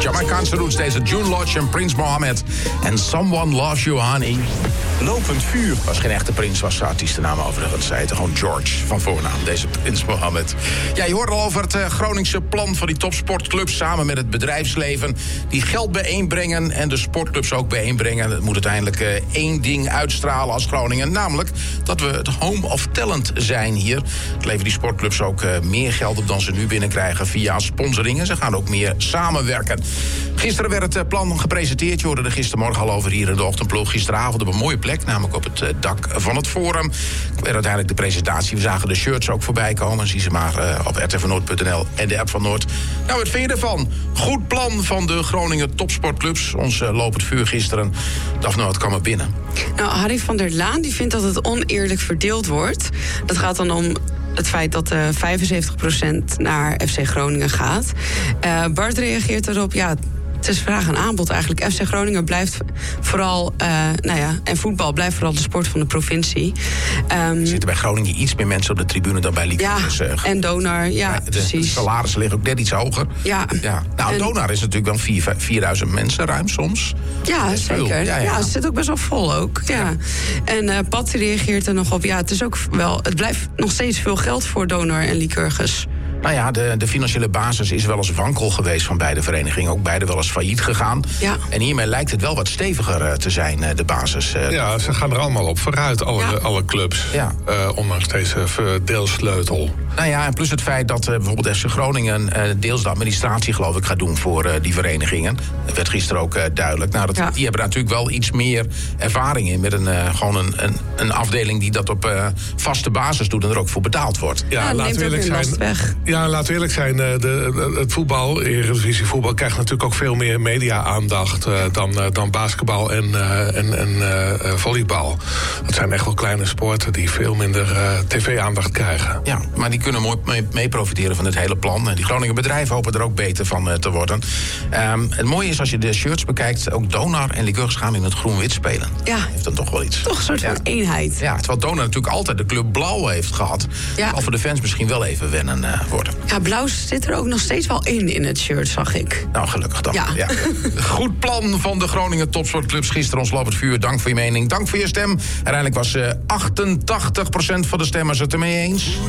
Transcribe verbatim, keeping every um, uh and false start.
Jamaicaanse roots deze June Lodge en Prins Mohammed. En Someone Loves You, Honey. Lopend vuur. Was geen echte prins, was zijn artiestennaam overigens. Zij heette gewoon George van voornaam, deze Prins Mohammed. Ja, je hoort al over het uh, Groningse plan van die topsportclubs samen met het bedrijfsleven. Die geld bijeenbrengen en de sportclubs ook bijeenbrengen. Het moet uiteindelijk uh, één ding uitstralen als Groningen. Namelijk dat we het home of talent zijn hier. Het leveren die sportclubs ook uh, meer geld op dan ze nu binnenkrijgen via sponsoringen. Ze gaan ook meer samenwerken. Gisteren werd het uh, plan gepresenteerd. Je hoorde er gistermorgen al over hier in de ochtendploeg. Gisteravond op een mooie plek, namelijk op het uh, dak van het Forum. Ik werd uiteindelijk de presentatie. We zagen de shirts ook voorbij komen. Zie ze maar uh, op r t v noord punt n l en de app van Noord. Nou, wat vind je ervan? Goed plan van de Groningen topsportclubs. Ons uh, lopend vuur gisteren. Daphne, wat kwam er binnen? Nou, Harry van der Laan die vindt dat het oneerlijk verdeeld wordt. Dat gaat dan om het feit dat uh, vijfenzeventig procent naar F C Groningen gaat. Uh, Bart reageert erop, ja, het is vraag en aanbod eigenlijk. F C Groningen blijft vooral, uh, nou ja, en voetbal blijft vooral de sport van de provincie. Um, er zitten bij Groningen iets meer mensen op de tribune dan bij Lycurgus. Ja, uh, en Donar, ja, ja de, precies. De salarissen liggen ook net iets hoger. Ja. ja. Nou, en Donar is natuurlijk wel vierduizend mensen ruim soms. Ja, zeker. Ja, ja. ja, het zit ook best wel vol ook. Ja. Ja. En uh, Pat reageert er nog op, ja, het is ook wel, het blijft nog steeds veel geld voor Donar en Lycurgus. Nou ja, de, de financiële basis is wel eens wankel geweest van beide verenigingen. Ook beide wel eens failliet gegaan. Ja. En hiermee lijkt het wel wat steviger uh, te zijn, uh, de basis. Uh, ja, ze gaan er allemaal op vooruit, alle, ja. alle clubs. Ja. Uh, ondanks deze deelsleutel. Nou ja, en plus het feit dat uh, bijvoorbeeld F C Groningen uh, deels de administratie, geloof ik, gaat doen voor uh, die verenigingen. Dat werd gisteren ook uh, duidelijk. Nou, dat, ja. Die hebben daar natuurlijk wel iets meer ervaring in. Met een, uh, gewoon een, een, een afdeling die dat op uh, vaste basis doet en er ook voor betaald wordt. Ja, ja laten we eerlijk zijn. Weg. Ja, laten we eerlijk zijn. De, de, het voetbal, Eredivisie voetbal, krijgt natuurlijk ook veel meer media-aandacht uh, dan, uh, dan basketbal en, uh, en, en uh, volleybal. Dat zijn echt wel kleine sporten die veel minder uh, tv-aandacht krijgen. Ja, maar die kunnen mooi mee, mee profiteren van het hele plan. Die Groningen bedrijven hopen er ook beter van uh, te worden. Um, het mooie is als je de shirts bekijkt, ook Donar en Lycurgus gaan in het groen-wit spelen. Ja. Heeft dan toch wel iets. Toch een soort ja. van eenheid. Ja, terwijl Donar natuurlijk altijd de kleur blauw heeft gehad. Ja. Al voor de fans misschien wel even wennen uh, worden. Ja, blauw zit er ook nog steeds wel in in het shirt, zag ik. Nou, gelukkig dan. Ja. Ja. Goed plan van de Groningen topsportclubs. Gisteren ons lopend vuur. Dank voor je mening. Dank voor je stem. Uiteindelijk was uh, achtentachtig procent van de stemmers het ermee eens.